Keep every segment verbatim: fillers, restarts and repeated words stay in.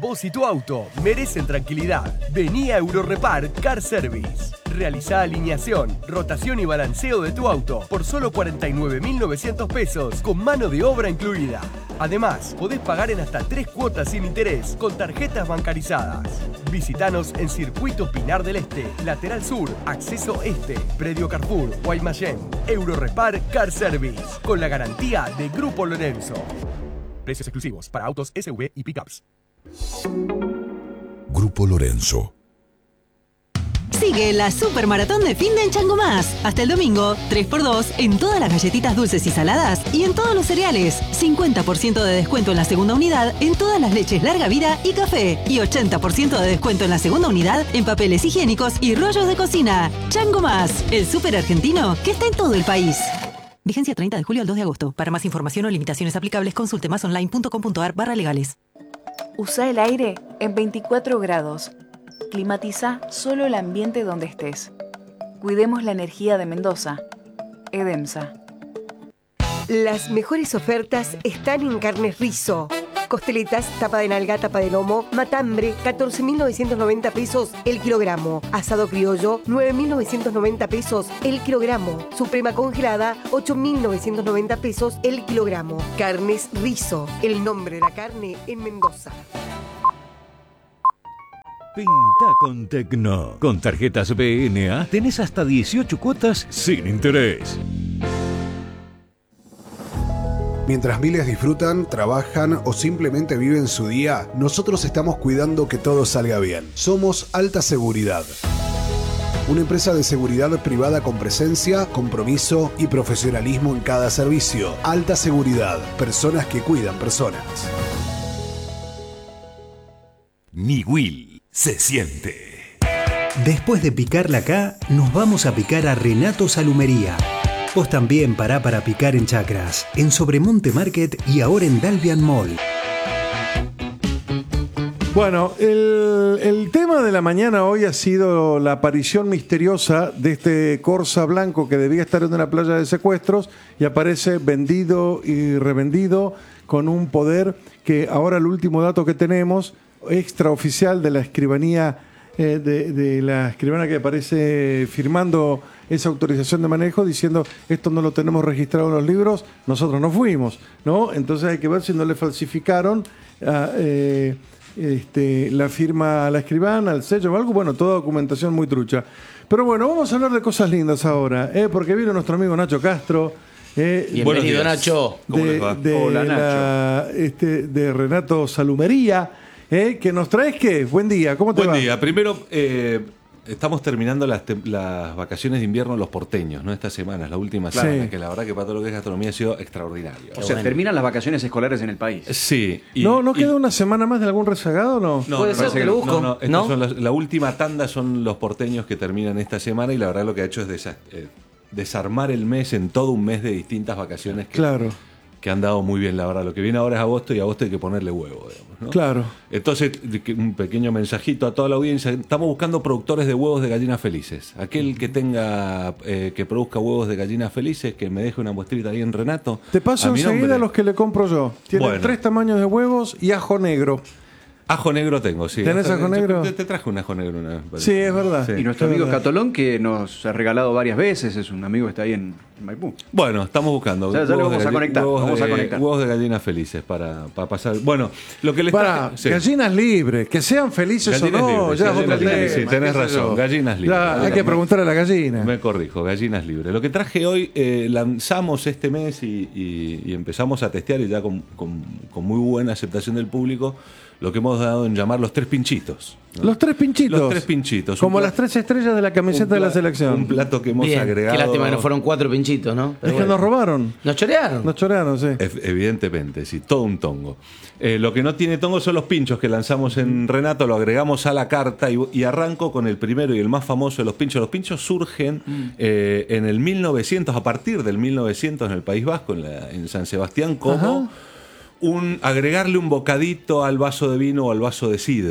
Vos y tu auto merecen tranquilidad. Vení a Eurorepar Car Service. Realizá alineación, rotación y balanceo de tu auto por solo cuarenta y nueve mil novecientos pesos con mano de obra incluida. Además, podés pagar en hasta tres cuotas sin interés con tarjetas bancarizadas. Visítanos en Circuito Pinar del Este, Lateral Sur, Acceso Este, Predio Carrefour, Guaymallén. Eurorepar Car Service, con la garantía de Grupo Lorenzo. Precios exclusivos para autos S U V y pickups. Grupo Lorenzo. Sigue la Supermaratón de Finde en Chango Más. Hasta el domingo, tres por dos en todas las galletitas dulces y saladas y en todos los cereales. cincuenta por ciento de descuento en la segunda unidad en todas las leches larga vida y café. Y ochenta por ciento de descuento en la segunda unidad en papeles higiénicos y rollos de cocina. Chango Más, el súper argentino que está en todo el país. Vigencia treinta de julio al dos de agosto. Para más información o limitaciones aplicables, consulte masonline.com.ar barra legales. Usa el aire en veinticuatro grados. Climatiza solo el ambiente donde estés. Cuidemos la energía de Mendoza. Edemsa. Las mejores ofertas están en Carnes Rizo. Costeletas, tapa de nalga, tapa de lomo, matambre, catorce mil novecientos noventa pesos el kilogramo. Asado criollo, nueve mil novecientos noventa pesos el kilogramo. Suprema congelada, ocho mil novecientos noventa pesos el kilogramo. Carnes Rizo, el nombre de la carne en Mendoza. Pinta con Tecno. Con tarjetas B N A tenés hasta dieciocho cuotas sin interés. Mientras miles disfrutan, trabajan o simplemente viven su día, nosotros estamos cuidando que todo salga bien. Somos Alta Seguridad. Una empresa de seguridad privada con presencia, compromiso y profesionalismo en cada servicio. Alta Seguridad. Personas que cuidan personas. Niwil se siente. Después de picarla acá, nos vamos a picar a Renato Salumería. Vos también pará para picar en Chacras, en Sobremonte Market y ahora en Dalvian Mall. Bueno, el, el tema de la mañana hoy ha sido la aparición misteriosa de este Corsa blanco que debía estar en una playa de secuestros y aparece vendido y revendido con un poder que ahora el último dato que tenemos, extraoficial de la escribanía, eh, de, de la escribana que aparece firmando esa autorización de manejo diciendo esto no lo tenemos registrado en los libros, nosotros no fuimos, ¿no? Entonces hay que ver si no le falsificaron a, eh, este, la firma a la escribana, al sello o algo, bueno, toda documentación muy trucha. Pero bueno, vamos a hablar de cosas lindas ahora, ¿eh? Porque vino nuestro amigo Nacho Castro. Eh, Bienvenido, Nacho. ¿Cómo de, les va? de Hola, la, Nacho. Este, de Renato Salumería, ¿eh? Que nos traes ¿qué? Buen día, ¿cómo te Buen va? Buen día. Primero, eh, estamos terminando las, te- las vacaciones de invierno los porteños, ¿no? Esta semana, es la última Sí. semana, que la verdad que para todo lo que es gastronomía ha sido extraordinario. O sea, terminan las vacaciones escolares en el país. Sí. y- ¿No, ¿no y- queda una semana más de algún rezagado o no? No, Puede no, ser, no, te lo busco. no, no, estas ¿No? son las- la última tanda son los porteños que terminan esta semana y la verdad lo que ha hecho es desa- eh, desarmar el mes en todo un mes de distintas vacaciones que, Claro. que han dado muy bien, la verdad. Lo que viene ahora es agosto y agosto hay que ponerle huevo, digamos, ¿no? Claro. Entonces, de que- un pequeño mensajito a toda la audiencia. Estamos buscando productores de huevos de gallinas felices. Aquel que tenga, eh, que produzca huevos de gallinas felices, que me deje una muestrita ahí en Renato. Te paso a mi enseguida nombre. los que le compro yo. Tienen Bueno. tres tamaños de huevos y ajo negro. Ajo negro tengo, sí. ¿Tenés ajo negro? Te, te traje un ajo negro una vez. Sí, es verdad. Sí. Y nuestro Es amigo verdad. Catolón, que nos ha regalado varias veces, es un amigo que está ahí en Maipú. Bueno, estamos buscando. Ya- ya lo huevos de vamos a galli- conectar, Huevos, vamos a de, conectar. huevos de gallinas felices para, para pasar. Bueno, lo que les Para, traje- sí. gallinas libres, que sean felices Gallinas o no, libres, ya es gallinas otro libres, tema, sí, tenés qué sé razón, yo. gallinas libres. Ya, hay Gallinas- que preguntar a la gallina. Me corrijo, gallinas libres. Lo que traje hoy, eh, lanzamos este mes y, y- y empezamos a testear y ya con, con- con muy buena aceptación del público, lo que hemos dado en llamar los tres pinchitos. ¿no? Los tres pinchitos. Los tres pinchitos. Como Un las plato- tres estrellas de la camiseta un de la pla- selección. Un plato que hemos Bien, agregado. qué lástima que no fueron cuatro pinchitos, ¿no? Pero Es que bueno. nos robaron. Nos chorearon. Nos chorearon, sí. Ev- Evidentemente, sí, todo un tongo. Eh, lo que no tiene tongo son los pinchos que lanzamos en Renato, lo agregamos a la carta y, y arranco con el primero y el más famoso de los pinchos. Los pinchos surgen eh, en el mil novecientos, a partir del mil novecientos en el País Vasco, en, la- en San Sebastián, como Ajá. un agregarle un bocadito al vaso de vino o al vaso de sidra.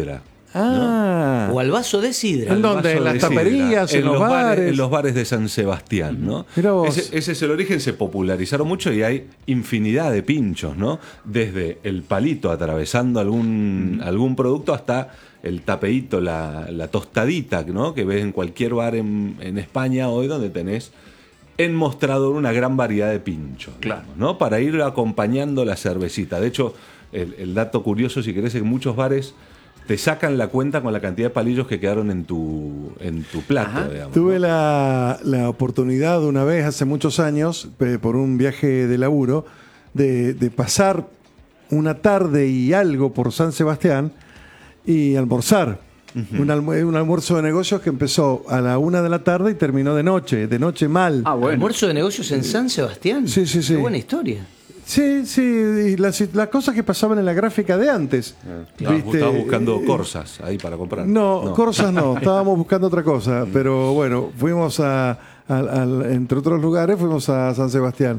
Ah. O al vaso de sidra. ¿En dónde? ¿En las taperías? ¿En, en los bares? En los bares de San Sebastián, ¿no? Ese, ese es el origen, se popularizaron mucho y hay infinidad de pinchos, ¿no? Desde el palito atravesando algún, algún producto hasta el tapeíto, la, la tostadita, ¿no? Que ves en cualquier bar en, en España hoy, donde tenés en mostrador una gran variedad de pinchos, claro, ¿no? Para ir acompañando la cervecita. De hecho, el, el dato curioso, si querés, es que muchos bares te sacan la cuenta con la cantidad de palillos que quedaron en tu, en tu plato, digamos, Tuve ¿no? la, la oportunidad una vez, hace muchos años, pe- por un viaje de laburo, de, de pasar una tarde y algo por San Sebastián y almorzar. Uh-huh. un, almu- un almuerzo de negocios que empezó a la una de la tarde y terminó de noche, de noche mal. Ah, bueno. ¿Almuerzo de negocios en San Sebastián? Sí, sí, sí. Qué buena historia. Sí, sí, y las, las cosas que pasaban en la gráfica de antes. Claro, ¿viste? estabas buscando Eh, corsas ahí para comprar. No, no. Corsas no, estábamos buscando otra cosa, pero bueno, fuimos a, a- al- entre otros lugares, fuimos a San Sebastián.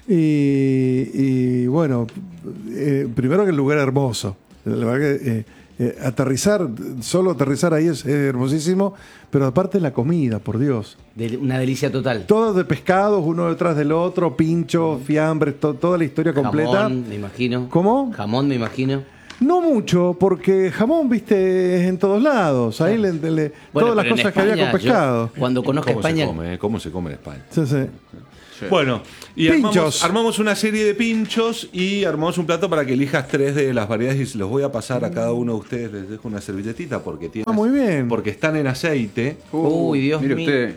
Y, y, bueno, eh, primero que el lugar hermoso, la verdad que eh, eh, aterrizar, solo aterrizar ahí es, es hermosísimo, pero aparte la comida, por Dios. De- una delicia total. Todos de pescados, uno detrás del otro, pinchos, fiambres, to- toda la historia completa. Jamón, me imagino. ¿Cómo? Jamón, me imagino. No mucho, porque jamón, viste, es en todos lados. Ahí le, le- Bueno, todas las pero en cosas que había España, con pescado. yo, cuando conozca ¿Cómo España. se come? ¿eh? ¿Cómo se come en España? Sí, sí. Bueno, y Pinchos. armamos, armamos una serie de pinchos y armamos un plato para que elijas tres de las variedades y los voy a pasar a cada uno de ustedes. Les dejo una servilletita porque tienen, Ah, muy bien. porque están en aceite. Uy, Dios Mire mío. usted.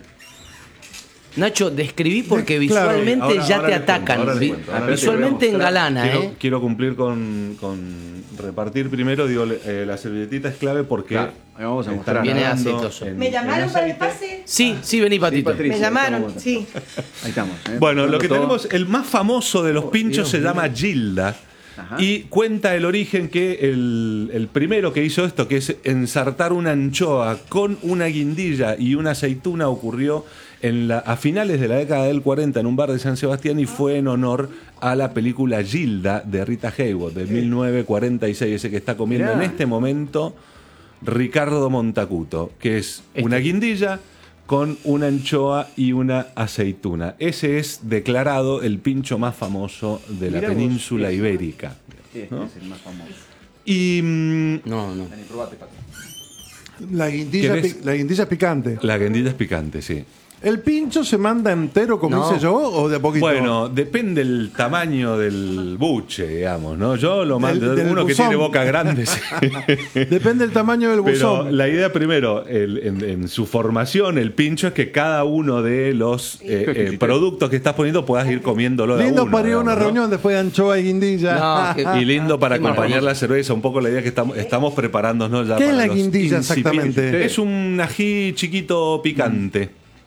Nacho, describí porque De- claro. visualmente Ahora- ya ahora te les cuento, atacan. ahora les Vi- cuento, ahora les visualmente cuento. engalana, Quiero, ¿eh? quiero cumplir con, con repartir primero. Digo, eh, la servilletita es clave porque Claro, ahí vamos a están mostrar. Viene nadando aceitoso. en- ¿Me en llamaron para el aceite. pase? Sí, sí, vení, Patito. Patricia. Me llamaron, Estamos- sí. Ahí estamos. ¿eh? Bueno, lo que Todo. tenemos, el más famoso de los pinchos Dios se mío. llama Gilda. Ajá. Y cuenta el origen que el, el primero que hizo esto, que es ensartar una anchoa con una guindilla y una aceituna, ocurrió en la, a finales de la década del cuarenta en un bar de San Sebastián y fue en honor a la película Gilda de Rita Hayworth de mil novecientos cuarenta y seis, ese que está comiendo Mirá. en este momento Ricardo Montacuto, que es Este. una guindilla con una anchoa y una aceituna. Ese es declarado el pincho más famoso de la Mirá vos, península ese. ibérica. Este ¿no? es el más famoso. Y mm, No, no. Dani, probate, Pato. La guindilla, ¿Querés? pi- la guindilla picante. la guindilla es picante, sí. ¿El pincho se manda entero, como No. hice yo, o de a poquito? Bueno, depende el tamaño del buche, digamos, ¿no? Yo lo mando, Del- del uno que buzón. tiene boca grande, sí. Depende del tamaño del Pero buzón. la idea primero, el- en, en su formación, el pincho es que cada uno de los eh, eh, productos que estás poniendo puedas ir comiéndolo de a Lindo uno, para ir a una digamos, ¿no? reunión después de anchoa y guindilla. No, que- Y lindo para Qué acompañar maravilla. la cerveza, un poco la idea que estamos, estamos preparándonos ya ¿Qué es para la los guindilla incipientes. exactamente? Es un ají chiquito picante.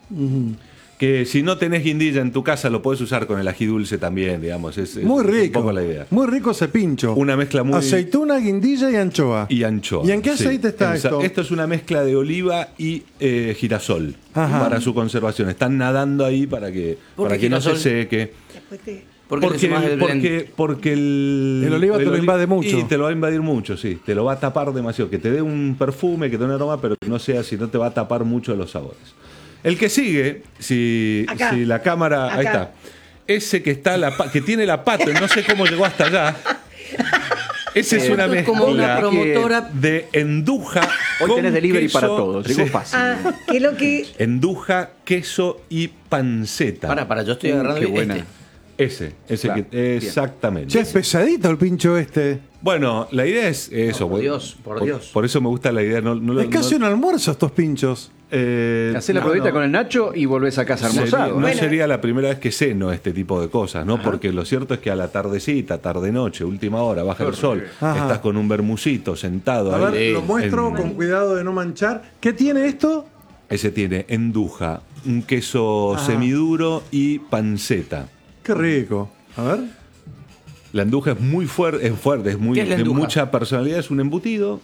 Que si no tenés guindilla en tu casa lo puedes usar con el ají dulce también, digamos. Es, es- Muy es rico. un poco la idea. Muy rico ese pincho. Una mezcla muy... Aceituna, guindilla y anchoa. Y anchoa. ¿Y en qué sí. aceite está En sa- esto? Esto es una mezcla de oliva y eh, girasol Ajá. para su conservación. Están nadando ahí para que, ¿Por para qué que no se girasol? seque. Después te- ¿Por qué le Porque, sumás el blend? porque, porque el, El oliva te lo oli- invade mucho. Y te lo va a invadir mucho, sí. Te lo va a tapar demasiado. Que te dé un perfume, que te dé un aroma, pero que no sea así, no te va a tapar mucho los sabores. El que sigue, si, Acá. si la cámara. Ahí Acá. está. Ese que está la pa- que tiene la pata, no sé cómo llegó hasta allá. Esa es Esto una es como una mezcla promotora. de enduja. Hoy con tenés delivery queso, para todos. Llegó sí. fácil. Ah, ¿qué es lo que...? Enduja, queso y panceta. Para, para, yo estoy Uh, agarrando qué este. buena. Ese, ese Claro, que. bien. Exactamente. Che, es pesadito el pincho este. Bueno, la idea es eso. por güey. Dios, por Dios. Por eso me gusta la idea. No, no, lo- Es casi no- un almuerzo estos pinchos. eh, Hacés la no, probita no. con el Nacho y volvés a casa Sería- almorzado. no Bueno. sería la primera vez que ceno este tipo de cosas, ¿no? Porque lo cierto es que a la tardecita, tarde-noche, última hora, baja el sol, Ajá. estás con un bermucito sentado A ahí. ver, lo muestro en- con cuidado de no manchar. ¿Qué tiene esto? Ese tiene enduja, un queso Ah. semiduro y panceta. Qué rico. A ver. La enduja es muy fuerte, es fuerte, es muy ¿Qué es la de enduja? mucha personalidad, es un embutido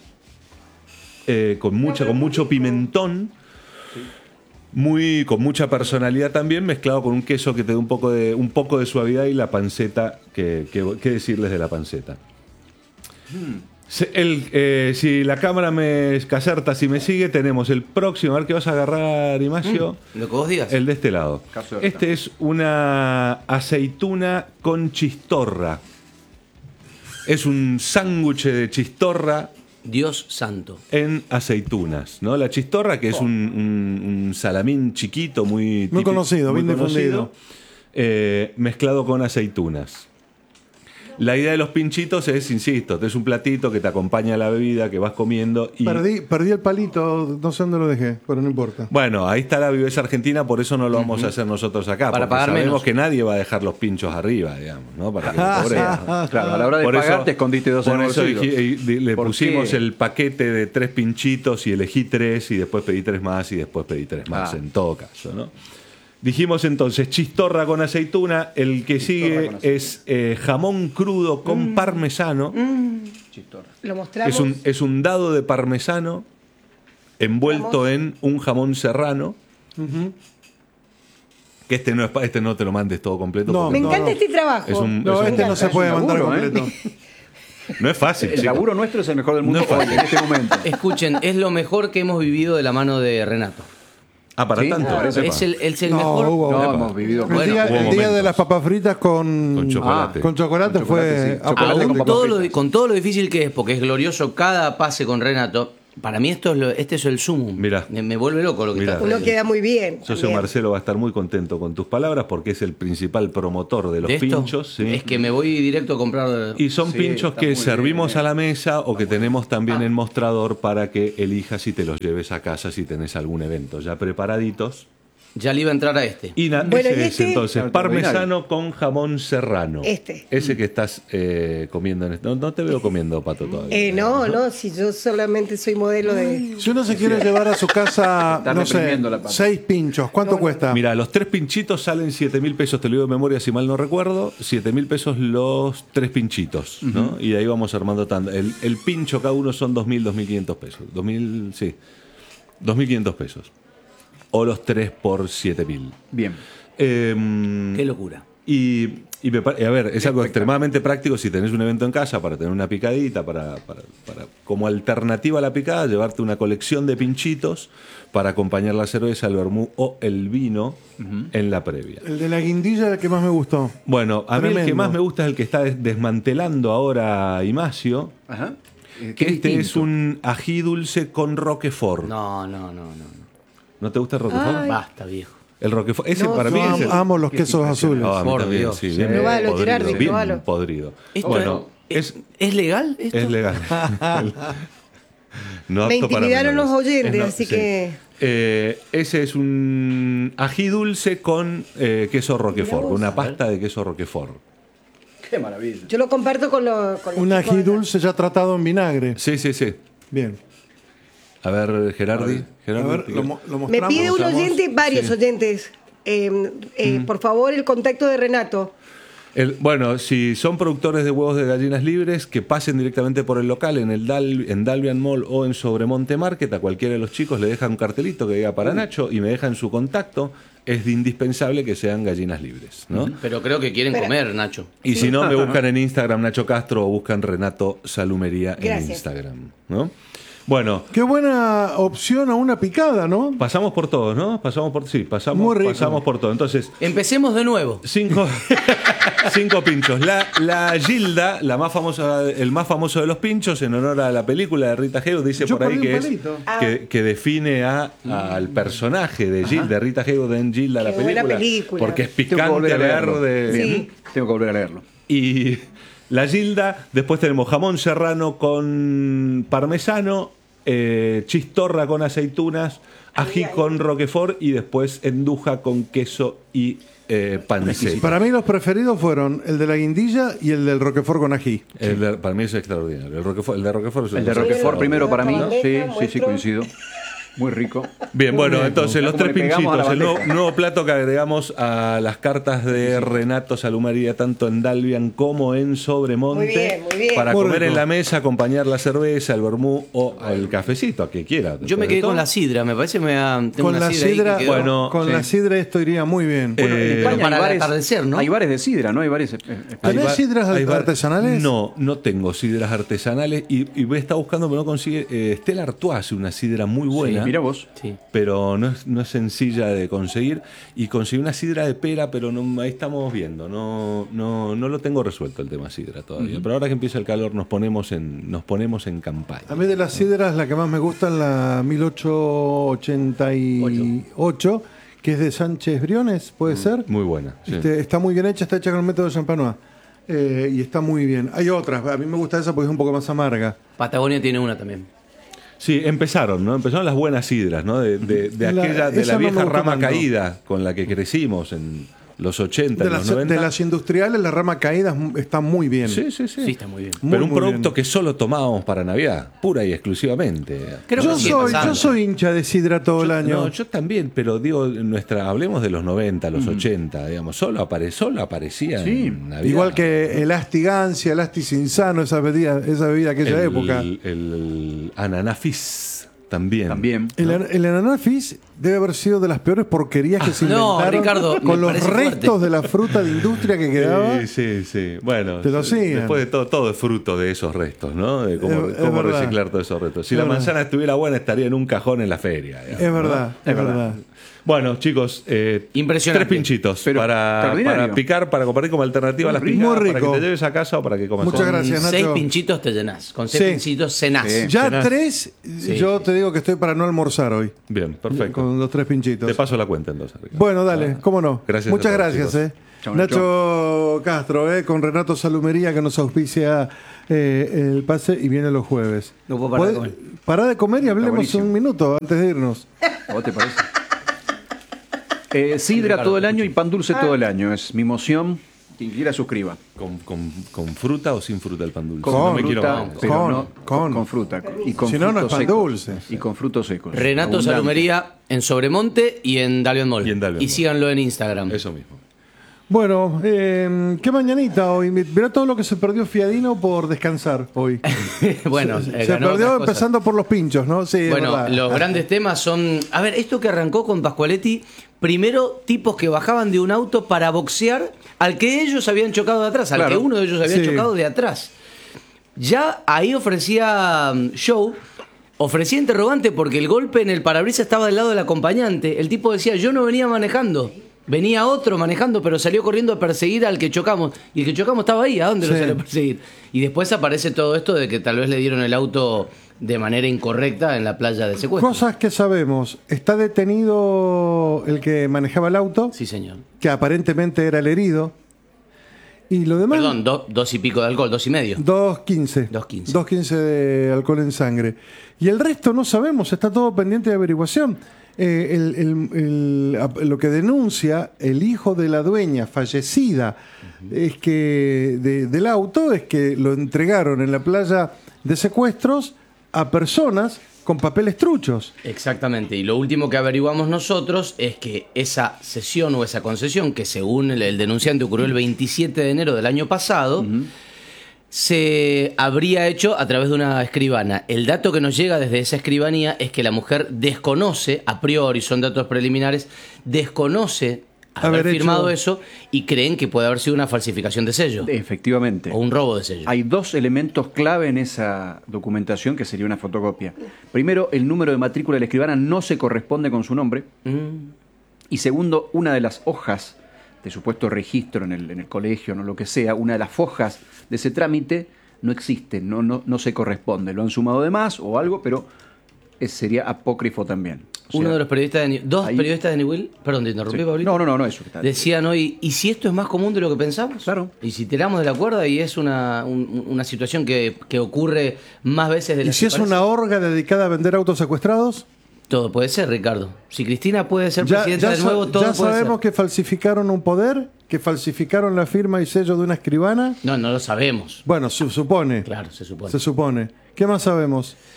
eh, con mucha, con mucho pimentón, muy, con mucha personalidad también, mezclado con un queso que te da un poco de, un poco de suavidad y la panceta, que, que- ¿qué decirles de la panceta? Se- El, eh, si la cámara me caserta, si me sigue, tenemos el próximo. A ver qué vas a agarrar, Imacio. Mm, lo que vos digas. El de este lado. Caserta. Este es una aceituna con chistorra. Es un sándwich de chistorra. Dios santo. En aceitunas, ¿no? La chistorra, que es un, un- un salamín chiquito, muy Muy típico, conocido, muy bien difundido. eh, mezclado con aceitunas. La idea de los pinchitos es, insisto, es un platito que te acompaña a la bebida, que vas comiendo y... Perdí, perdí el palito, no sé dónde lo dejé, pero no importa. Bueno, ahí está la viveza argentina, por eso no lo vamos a hacer nosotros acá. Para porque pagar sabemos menos. que nadie va a dejar los pinchos arriba, digamos, ¿no? Para que lo cobre. Claro, a la hora de Por pagar eso- te escondiste dos en Por el eso bolsillo. dije- y- y le ¿Por pusimos qué? el paquete de tres pinchitos y elegí tres y después pedí tres más y después pedí tres más, Ah. en todo caso, ¿no? Dijimos entonces chistorra con aceituna, el que sigue con es eh, jamón crudo con parmesano. Lo mostramos. Es un, es un dado de parmesano envuelto en un jamón serrano. Que este no, es, pa- este no te lo mandes todo completo. No, porque Me no, encanta no. este trabajo. Es un- No, es un- este no se puede un mandar laburo, ¿eh? completo. no es fácil. El chicos. laburo nuestro es el mejor del mundo No es hoy, fácil. en este momento. Escuchen, es lo mejor que hemos vivido de la mano de Renato. Ah, para ¿Sí? tanto. Ah, Epa. Es el, es el No, mejor. hubo- No, Epa. hemos vivido El Bueno, día, hubo el día momentos. de las papas fritas con, Con chocolate. Ah, con chocolate Con fue chocolate, sí. Chocolate apocalíptico. Aún con todo papas lo- fritas. con todo lo difícil que es, porque es glorioso cada pase con Renato, para mí esto es lo- este es el sumum. Mirá. Me, me vuelve loco lo que Mirá. está Uno haciendo. queda muy bien. Socio también. Marcelo va a estar muy contento con tus palabras porque es el principal promotor de los ¿De esto? pinchos. ¿sí? Es que me voy directo a comprar. Y son Sí, pinchos está que muy servimos bien. a la mesa o que tenemos también en mostrador para que elijas y te los lleves a casa si tenés algún evento ya preparaditos. Ya le iba a entrar a este. Y na- Bueno, ese ¿y es este? entonces Claro, parmesano con jamón serrano. Este. Ese que estás eh, comiendo. En este- no, no te veo comiendo, Pato, todavía. Eh, no, no, si yo solamente soy modelo de. Si uno se quiere llevar a su casa, Está no sé, reprimiendo la papa. seis pinchos, ¿cuánto cuesta? Mira, los tres pinchitos salen siete mil pesos, te lo digo de memoria si mal no recuerdo, siete mil pesos los tres pinchitos, ¿no? Y de ahí vamos armando tanda. El, el pincho cada uno son dos mil, dos mil quinientos pesos. dos mil, sí, dos mil quinientos pesos. O los tres por siete mil. Bien. Eh, Qué locura. Y, y me pare- a ver, es algo extremadamente práctico si tenés un evento en casa para tener una picadita, para, para, para- como alternativa a la picada, llevarte una colección de pinchitos para acompañar la cerveza, el vermú o el vino en la previa. El de la guindilla es el que más me gustó. Bueno, a mí el que Tremendo. más me gusta es el que está des- desmantelando ahora Imacio, Ajá. Eh, que qué este es distinto. un ají dulce con roquefort. ¿No, No, no, no, no. no. te gusta el roquefort? Basta, viejo. El roquefort, ese No, para mí Yo es el... am- amo los quesos azules. Ah, a mí Por también, Dios. sí, Sí. bien Probalo, podrido, Gerardi, bien probalo. podrido. Esto- Bueno, ¿Es, es, ¿es legal esto? es legal. No Me apto para intimidaron menores. los oyentes, Es no- así sí. que. Eh, ese es un ají dulce con eh, queso roquefort, una pasta de queso roquefort. Qué maravilla. Yo lo comparto con los. Con los Un chicos ají acá. dulce ya tratado en vinagre. Sí, sí, sí. Bien. A ver, Gerardi. A Gerardi, ver, ¿te lo, queda? mo- lo Me mostramos. pide un mostramos. oyente, varios Sí. oyentes. eh, eh, Por favor, el contacto de Renato. El- bueno, si son productores de huevos de gallinas libres, que pasen directamente por el local en el Dal- en Dalvian Mall o en Sobremonte Market. A cualquiera de los chicos le dejan un cartelito que diga para Nacho y me dejan su contacto. Es de indispensable que sean gallinas libres, ¿no? Pero creo que quieren Espera. comer, Nacho. Y si no, me buscan en Instagram Nacho Castro o buscan Renato Salumería en Gracias. Instagram, ¿no? Bueno, Qué buena opción a una picada, ¿no? pasamos por todos, ¿no? Pasamos por sí, pasamos, Muy rico. pasamos por todo. Entonces, Empecemos de nuevo. cinco, cinco pinchos. La, la Gilda, la más famosa, el más famoso de los pinchos, en honor a la película de Rita Hayworth, dice Yo por ahí perdí que un es palito. que, que define a, al personaje de Gilda, de Rita Hayworth en Gilda, la Qué buena película, película. porque es Tengo que picante volver a ver leerlo. de Sí. Tengo que volver a leerlo. y la Gilda, después tenemos jamón serrano con parmesano, eh, chistorra con aceitunas, ají con roquefort y después enduja con queso y eh, panceta. Para mí los preferidos fueron el de la guindilla y el del roquefort con ají. El de- para mí es extraordinario. El, roquefort, el de roquefort es un El de cosa Roquefort Miren, primero para mí. la Sí, bandeja, sí, sí, muestro. coincido. Muy rico. Bien, bueno, Bien, entonces los como tres le pegamos a la pinchitos, el nuevo, bandeja. nuevo plato que agregamos a las cartas de Renato Salumería, tanto en Dalvian como en Sobremonte. Muy bien, muy bien. Para Muy comer rico. en la mesa, acompañar la cerveza, el vermú o el cafecito, a que quiera. Yo me quedé con la sidra, me parece que me da- tengo Con una la sidra, ahí sidra, que quedó- bueno, con sí. la sidra esto iría muy bien. Bueno, en Eh, España para hay el bares, atardecer, ¿no? Hay bares de sidra, ¿no? Hay bares. eh, eh, ¿Tenés Hay ba- sidras hay bar- artesanales? No, no tengo sidras artesanales y, y voy a estar buscando, pero no consigue. Eh, Stella Artois hace una sidra muy buena. Mira vos. Sí. Pero no es, no es sencilla de conseguir. Y conseguí una sidra de pera, pero no, ahí estamos viendo. No, no, no lo tengo resuelto el tema sidra todavía. Pero ahora que empieza el calor nos ponemos en, nos ponemos en campaña. A mí de las sidras la que más me gusta es la mil ochocientos ochenta y ocho, que es de Sánchez Briones, ¿puede ser? Muy buena. sí. Este, está muy bien hecha, está hecha con el método de Champanois. Eh, y está muy bien. Hay otras, a mí me gusta esa porque es un poco más amarga. Patagonia tiene una también. Sí, empezaron, ¿no? Empezaron las buenas sidras, ¿no? De, de, de La- aquella, de esa la no me vieja gustó rama tanto. caída con la que crecimos en los ochenta, De en los las, noventa. de las industriales, la rama caída es- está muy bien. Sí, sí, sí. Sí, está muy bien. Muy, Pero un muy producto bien. que solo tomábamos para Navidad, pura y exclusivamente. Creo Yo que sigue soy, pasando. yo soy hincha de sidra todo el Yo- año. No, yo también, pero digo, nuestra, hablemos de los noventa, los ochenta, digamos, solo, apare, solo aparecía Sí, en Navidad. Igual que el Astigancia, el Asticinzano, esa bebida, esa bebida de aquella el, época. El, el Ananafis también. También. El, el ananá fizz debe haber sido de las peores porquerías que se No, inventaron Ricardo, me con los parece restos fuerte. de la fruta de industria que quedaba. Sí, sí, sí. Bueno, Te lo hacían. después de todo, todo es fruto de esos restos, ¿no? De cómo, Es- es cómo verdad. reciclar todos esos restos. Si Es la verdad. manzana estuviera buena, estaría en un cajón en la feria. digamos, Es ¿no? verdad, es, Es verdad. verdad. Bueno, chicos, eh, Impresionante. tres pinchitos Pero para, extraordinario. para picar, para compartir como alternativa a las Muy rico. picadas, Muy para que rico. te lleves a casa o para que comas. Muchas solo. gracias, Con Nacho. seis pinchitos te llenás. Con seis Sí. pinchitos cenás. Sí. Ya Cenás. tres, Sí, yo sí. te digo que estoy para no almorzar hoy. Bien, perfecto. Con los tres pinchitos. Te paso la cuenta entonces, Ricardo. Bueno, dale, cómo no. Gracias Muchas a todos, gracias, chicos. eh. Chau, Nacho Castro, eh, con Renato Salumería que nos auspicia eh, el pase y viene los jueves. No puedo parar de ¿Podés- comer. Pará de comer y hablemos buenísimo. un minuto antes de irnos. ¿A vos te parece? Eh, sidra todo el año y pan dulce todo el año. Es mi moción. Quien quiera suscriba. ¿Con, con, con fruta o sin fruta el pan dulce? Con, no me quiero fruta, mal. pero Con, no, con. con fruta. Y con Si no, no es frutos pan secos. dulce. Y con frutos secos. Renato Abundante. Salumería en Sobremonte y en Dalvian Mall. Y en Dalvian Mall. síganlo en Instagram. Eso mismo. Bueno, eh, qué mañanita hoy. Mirá todo lo que se perdió Fiadino por descansar hoy. bueno, se eh, se ganó perdió otras cosas. empezando por los pinchos, ¿no? Sí, es Bueno, verdad. los grandes temas son. A ver, esto que arrancó con Pascualetti, primero tipos que bajaban de un auto para boxear al que ellos habían chocado de atrás, al Claro. que uno de ellos había Sí. chocado de atrás. Ya ahí ofrecía um, show, ofrecía interrogante porque el golpe en el parabrisas estaba del lado del acompañante. El tipo decía, yo no venía manejando. Venía otro manejando, pero salió corriendo a perseguir al que chocamos. Y el que chocamos estaba ahí, ¿a dónde lo Sí. salió a perseguir? Y después aparece todo esto de que tal vez le dieron el auto de manera incorrecta en la playa de secuestro. Cosas que sabemos. Está detenido el que manejaba el auto, Sí, señor. que aparentemente era el herido. Y lo demás. Perdón, do- dos y pico de alcohol, dos y medio. dos quince. dos quince. dos quince de alcohol en sangre. Y el resto no sabemos, está todo pendiente de averiguación. Eh, el- el- el- lo que denuncia el hijo de la dueña fallecida es que de- del auto es que lo entregaron en la playa de secuestros a personas con papeles truchos. Exactamente. Y lo último que averiguamos nosotros es que esa sesión o esa concesión, que según el, el denunciante ocurrió el veintisiete de enero del año pasado, se habría hecho a través de una escribana. El dato que nos llega desde esa escribanía es que la mujer desconoce, a priori son datos preliminares, desconoce haber, Haber hecho- firmado eso y creen que puede haber sido una falsificación de sello Efectivamente. o un robo de sello. Hay dos elementos clave en esa documentación que sería una fotocopia. Primero, el número de matrícula de la escribana no se corresponde con su nombre. Mm. Y segundo, una de las hojas de supuesto registro en el, en el colegio, no lo que sea, una de las fojas de ese trámite no existe, no, no, no se corresponde. Lo han sumado de más o algo, pero es, sería apócrifo también. O Uno sea, de los periodistas de New- dos ahí- periodistas de New Will, perdón, te interrumpí, Sí. Pablito. No, no, no, no, eso que está- Decían hoy, ¿y si esto es más común de lo que pensamos? Claro. Y si tiramos de la cuerda y es una, un- una situación que, que ocurre más veces de ¿Y las si que es parece? una orga dedicada a vender autos secuestrados? Todo puede ser, Ricardo. Si Cristina puede ser Ya, presidenta ya de sa- nuevo, todo ya puede sabemos ser. que falsificaron un poder, que falsificaron la firma y sello de una escribana. No, no lo sabemos. Bueno, se supone. Claro, se supone. Se supone. ¿Qué más sabemos?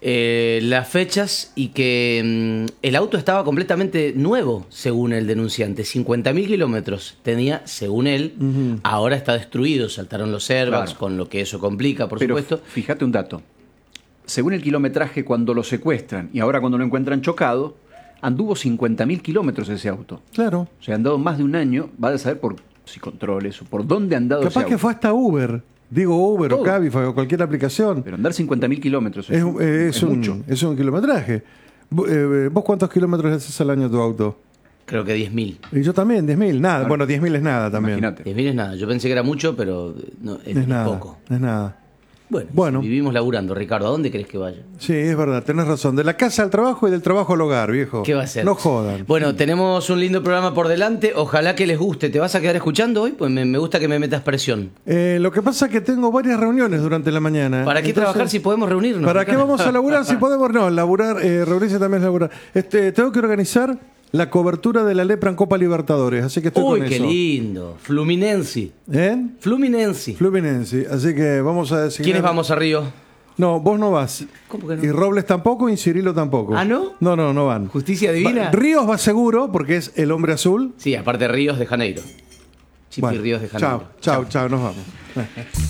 eh, las fechas y que mm, el auto estaba completamente nuevo, según el denunciante. cincuenta mil kilómetros tenía, según él. Uh-huh. Ahora está destruido, saltaron los airbags, claro, con lo que eso complica, por Pero supuesto. Fíjate un dato. Según el kilometraje, cuando lo secuestran y ahora cuando lo encuentran chocado, anduvo cincuenta mil kilómetros ese auto. Claro. O sea, ha andado más de un año. Va a saber por si controles o por dónde ha andado Capaz ese que auto. fue hasta Uber. Digo Uber Todo. o Cabify o cualquier aplicación. Pero andar cincuenta mil kilómetros es, es, eh, es, es un, mucho. Es un kilometraje. Eh, ¿Vos cuántos kilómetros haces al año tu auto? Creo que diez mil. Y yo también, diez mil. Nada. Claro. Bueno, diez mil es nada también. Imagínate. diez mil es nada. Yo pensé que era mucho, pero no, es, es nada, poco. Es nada. Bueno, bueno. Si vivimos laburando, Ricardo, ¿a dónde crees que vaya? Sí, es verdad, tenés razón. De la casa al trabajo y del trabajo al hogar, viejo. ¿Qué va a ser? No jodan. Bueno, tenemos un lindo programa por delante. Ojalá que les guste. ¿Te vas a quedar escuchando hoy? Pues me, me gusta que me metas presión. Eh, lo que pasa es que tengo varias reuniones durante la mañana. ¿Para qué Entonces, trabajar si podemos reunirnos? ¿Para Ricardo? qué vamos a laburar si podemos? No, laburar, eh, reunirse también es laburar. Este, tengo que organizar la cobertura de la lepra en Copa Libertadores, así que estoy Uy, con qué eso. lindo. Fluminense. ¿Eh? Fluminense. Fluminense, así que vamos a decir. ¿Quiénes vamos a Río? No, vos no vas. ¿Cómo que no? Y Robles tampoco y Cirilo tampoco. ¿Ah, no? No, no, no van. ¿Justicia divina? Va, Ríos va seguro porque es el hombre azul. Sí, aparte Ríos de Janeiro. Chipi bueno, Ríos de Janeiro. Chao, chao, chao, nos vamos.